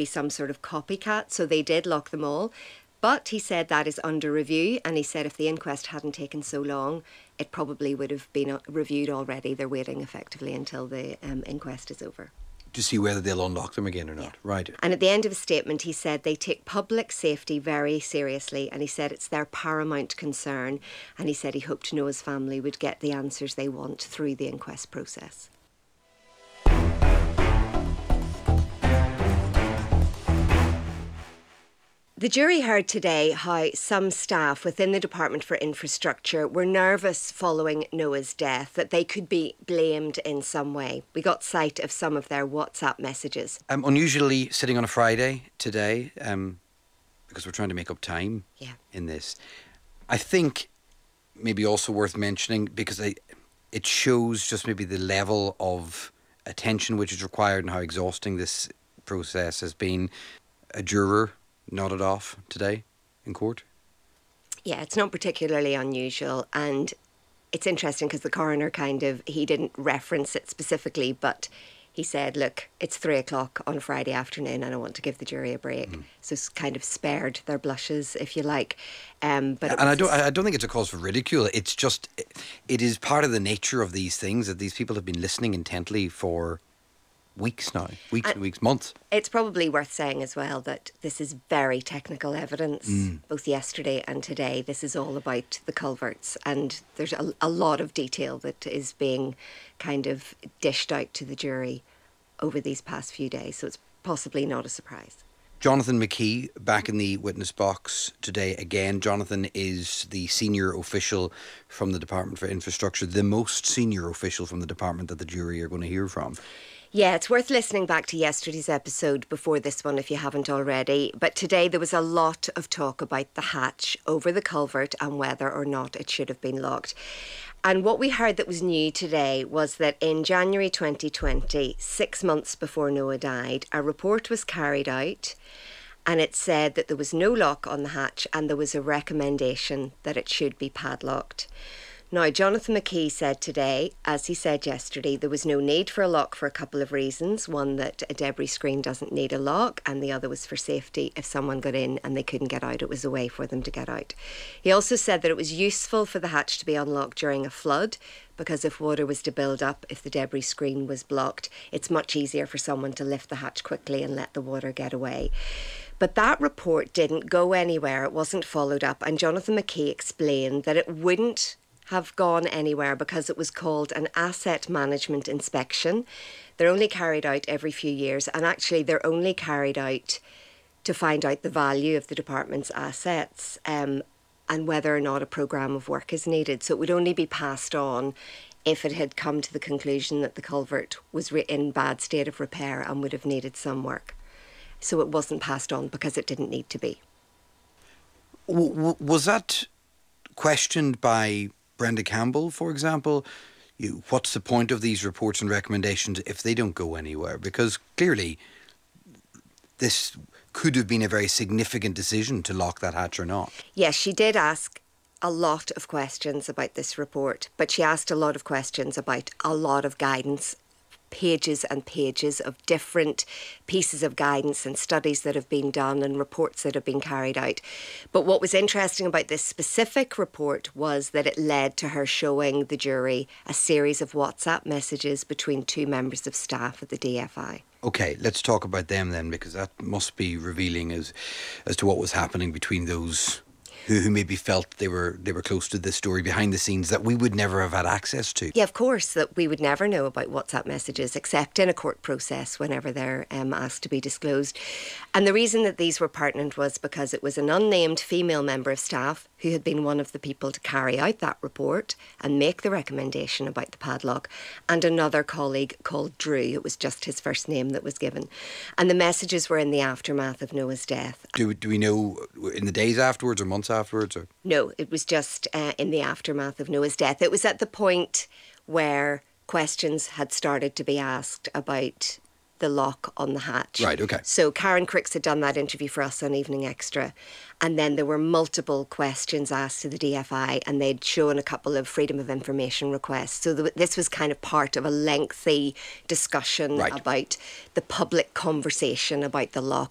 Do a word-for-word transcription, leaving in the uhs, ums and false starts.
be some sort of copycat, so they did lock them all. But he said that is under review, and he said if the inquest hadn't taken so long, it probably would have been reviewed already. They're waiting effectively until the um, inquest is over. To see whether they'll unlock them again or not. Yeah. Right. And at the end of his statement, he said they take public safety very seriously, and he said it's their paramount concern, and he said he hoped Noah's family would get the answers they want through the inquest process. The jury heard today how some staff within the Department for Infrastructure were nervous following Noah's death, that they could be blamed in some way. We got sight of some of their WhatsApp messages. Um, unusually sitting on a Friday today, um, because we're trying to make up time yeah. in this. I think maybe also worth mentioning, because I, it shows just maybe the level of attention which is required and how exhausting this process has been. A juror nodded off today in court. Yeah, it's not particularly unusual, and it's interesting because the coroner kind of, he didn't reference it specifically, but he said, look, it's three o'clock on a Friday afternoon and I want to give the jury a break. Mm. So it's kind of spared their blushes, if you like. Um, but and I don't, I don't think it's a cause for ridicule. It's just, it is part of the nature of these things that these people have been listening intently for weeks now, weeks and, and weeks, months. It's probably worth saying as well that this is very technical evidence, mm. both yesterday and today. This is all about the culverts, and there's a, a lot of detail that is being kind of dished out to the jury over these past few days, so it's possibly not a surprise. Jonathan McKee back in the witness box today again. Jonathan is the senior official from the Department for Infrastructure, the most senior official from the department that the jury are going to hear from. Yeah, it's worth listening back to yesterday's episode before this one if you haven't already. But today there was a lot of talk about the hatch over the culvert and whether or not it should have been locked. And what we heard that was new today was that in January twenty twenty, six months before Noah died, a report was carried out and it said that there was no lock on the hatch and there was a recommendation that it should be padlocked. Now, Jonathan McKee said today, as he said yesterday, there was no need for a lock for a couple of reasons. One, that a debris screen doesn't need a lock, and the other was for safety. If someone got in and they couldn't get out, it was a way for them to get out. He also said that it was useful for the hatch to be unlocked during a flood, because if water was to build up, if the debris screen was blocked, it's much easier for someone to lift the hatch quickly and let the water get away. But that report didn't go anywhere. It wasn't followed up, and Jonathan McKee explained that it wouldn't have gone anywhere because it was called an asset management inspection. They're only carried out every few years, and actually they're only carried out to find out the value of the department's assets um, and whether or not a programme of work is needed. So it would only be passed on if it had come to the conclusion that the culvert was re- in bad state of repair and would have needed some work. So it wasn't passed on because it didn't need to be. W- w- was that questioned by Brenda Campbell, for example? You, what's the point of these reports and recommendations if they don't go anywhere? Because clearly this could have been a very significant decision to lock that hatch or not. Yes, she did ask a lot of questions about this report, but she asked a lot of questions about a lot of guidance, pages and pages of different pieces of guidance and studies that have been done and reports that have been carried out. But what was interesting about this specific report was that it led to her showing the jury a series of WhatsApp messages between two members of staff at the D F I. Okay, let's talk about them then, because that must be revealing as as to what was happening between those who, who maybe felt they were they were close to this story behind the scenes that we would never have had access to. Yeah, of course, that we would never know about WhatsApp messages except in a court process whenever they're um, asked to be disclosed. And the reason that these were pertinent was because it was an unnamed female member of staff who had been one of the people to carry out that report and make the recommendation about the padlock, and another colleague called Drew. It was just his first name that was given. And the messages were in the aftermath of Noah's death. Do, do we know in the days afterwards or months afterwards? Or? No, it was just uh, in the aftermath of Noah's death. It was at the point where questions had started to be asked about the lock on the hatch. Right, okay. So Karen Cricks had done that interview for us on Evening Extra, and then there were multiple questions asked to the D F I, and they'd shown a couple of Freedom of Information requests. So th- this was kind of part of a lengthy discussion right. about the public conversation about the lock